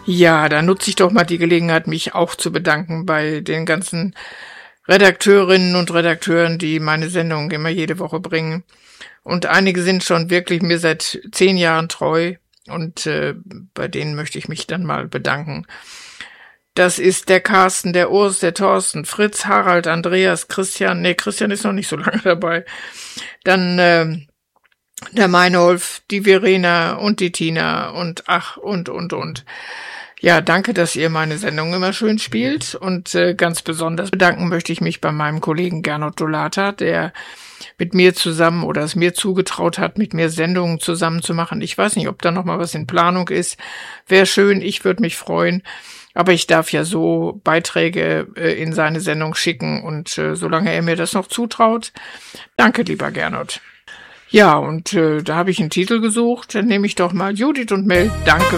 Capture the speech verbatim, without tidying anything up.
Ja, da nutze ich doch mal die Gelegenheit, mich auch zu bedanken bei den ganzen Redakteurinnen und Redakteuren, die meine Sendung immer jede Woche bringen. Und einige sind schon wirklich mir seit zehn Jahren treu und äh, bei denen möchte ich mich dann mal bedanken. Das ist der Carsten, der Urs, der Thorsten, Fritz, Harald, Andreas, Christian. Nee, Christian ist noch nicht so lange dabei. Dann äh, der Meinolf, die Verena und die Tina und ach und, und, und. Ja, danke, dass ihr meine Sendung immer schön spielt und äh, ganz besonders bedanken möchte ich mich bei meinem Kollegen Gernot Dolata, der mit mir zusammen oder es mir zugetraut hat, mit mir Sendungen zusammen zu machen. Ich weiß nicht, ob da noch mal was in Planung ist. Wäre schön, ich würde mich freuen. Aber ich darf ja so Beiträge äh, in seine Sendung schicken und äh, solange er mir das noch zutraut, danke, lieber Gernot. Ja, und äh, da habe ich einen Titel gesucht, dann nehme ich doch mal Judith und Mel, danke